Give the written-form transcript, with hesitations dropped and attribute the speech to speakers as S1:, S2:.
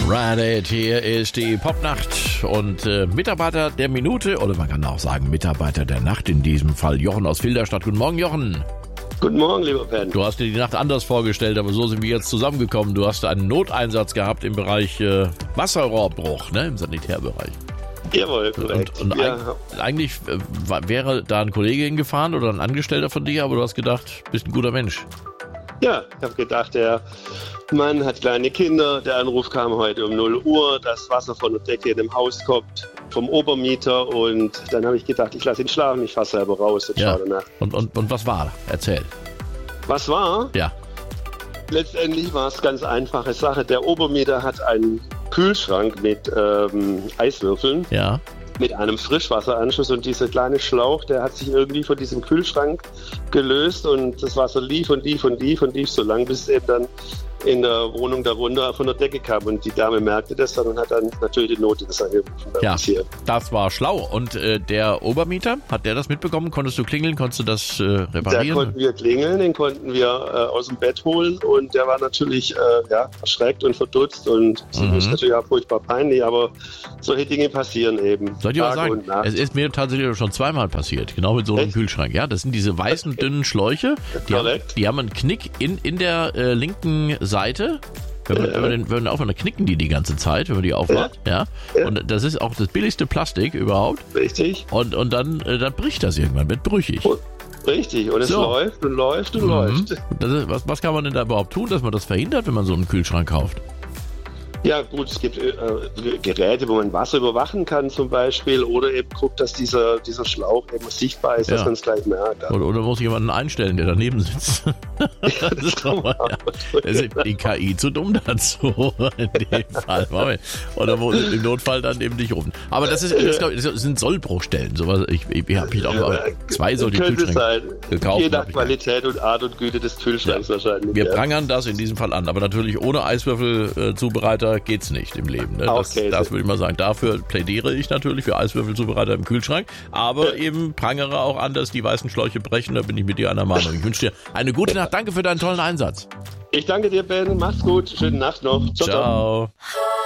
S1: Reddit, hier ist die Popnacht und Mitarbeiter der Minute, oder man kann auch sagen Mitarbeiter der Nacht, in diesem Fall Jochen aus Filderstadt. Guten Morgen, Jochen.
S2: Guten Morgen, lieber Ben.
S1: Du hast dir die Nacht anders vorgestellt, aber so sind wir jetzt zusammengekommen. Du hast einen Noteinsatz gehabt im Bereich Wasserrohrbruch, ne, im Sanitärbereich.
S2: Jawohl, korrekt.
S1: Und eigentlich wäre da ein Kollege hingefahren oder ein Angestellter von dir, aber du hast gedacht, bist ein guter Mensch.
S2: Ja, ich habe gedacht, der Mann hat kleine Kinder. Der Anruf kam heute um 0 Uhr, dass Wasser von der Decke in dem Haus kommt, vom Obermieter. Und dann habe ich gedacht, ich lasse ihn schlafen, ich fahre selber raus und schaue danach.
S1: Und was war? Erzähl.
S2: Was war?
S1: Ja.
S2: Letztendlich war es ganz einfache Sache. Der Obermieter hat einen Kühlschrank mit Eiswürfeln.
S1: Ja.
S2: Mit einem Frischwasseranschluss, und dieser kleine Schlauch, der hat sich irgendwie von diesem Kühlschrank gelöst und das Wasser lief und lief und lief und lief so lang, bis es eben dann in der Wohnung darunter von der Decke kam, und die Dame merkte das dann und hat dann natürlich den Notdienst angerufen.
S1: Ja, das war schlau. Und der Obermieter, hat der das mitbekommen? Konntest du klingeln? Konntest du das reparieren?
S2: Da konnten wir klingeln, den konnten wir aus dem Bett holen, und der war natürlich erschreckt und verdutzt, und das ist natürlich auch furchtbar peinlich, aber solche Dinge passieren eben.
S1: Soll ich mal sagen, es ist mir tatsächlich schon zweimal passiert, genau mit so einem Kühlschrank. Ja, das sind diese weißen, dünnen Schläuche, die haben einen Knick in der linken Seite. Wenn man aufhört, dann knicken die ganze Zeit, wenn man die aufmacht. Ja. Und das ist auch das billigste Plastik überhaupt.
S2: Richtig.
S1: Und dann bricht das irgendwann, wird brüchig.
S2: Richtig, und es läuft und läuft und läuft.
S1: Was kann man denn da überhaupt tun, dass man das verhindert, wenn man so einen Kühlschrank kauft?
S2: Ja gut, es gibt Geräte, wo man Wasser überwachen kann zum Beispiel, oder eben guckt, dass dieser Schlauch eben sichtbar ist, dass man es gleich merkt.
S1: Oder muss jemanden einstellen, der daneben sitzt. Ist die KI zu dumm dazu in dem Fall. Oder muss im Notfall dann eben dich rufen. Aber das sind Sollbruchstellen. Sowas, ich habe auch 2 solche Kühlschränke gekauft.
S2: Je nach Qualität und Art und Güte des Kühlschranks wahrscheinlich.
S1: Wir prangern das in diesem Fall an, aber natürlich ohne Eiswürfelzubereiter geht's nicht im Leben. Ne? Das würde ich mal sagen. Dafür plädiere ich natürlich für Eiswürfelzubereiter im Kühlschrank, aber eben prangere auch an, dass die weißen Schläuche brechen. Da bin ich mit dir einer Meinung. Ich wünsche dir eine gute Nacht. Danke für deinen tollen Einsatz.
S2: Ich danke dir, Ben. Mach's gut. Schöne Nacht noch.
S1: Ciao.